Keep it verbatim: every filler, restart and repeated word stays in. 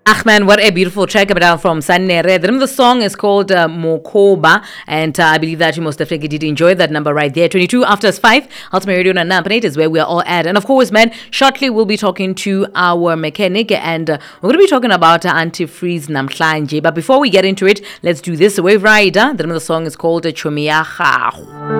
Ah man, what a beautiful track about from Sanere. The name of the song is called uh, Mokoba, and uh, I believe that you most definitely did enjoy that number right there. twenty-two after five, Ultimate Radio and Nampanate is where we are all at. And of course, man, shortly we'll be talking to our mechanic, and uh, we're going to be talking about uh, antifreeze namhlanje. But before we get into it, let's do this. Wave Rider. The name of the song is called uh, Chomiyaha.